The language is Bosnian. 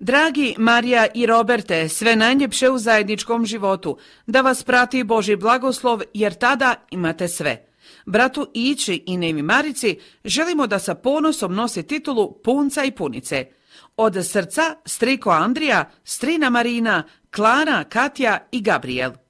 Dragi Marija i Roberte, sve najljepše u zajedničkom životu, da vas prati Božji blagoslov jer tada imate sve. Bratu Ići i Nemi Marici želimo da sa ponosom nosi titulu punca i punice. Od srca striko Andrija, strina Marina, Klara, Katja i Gabriel.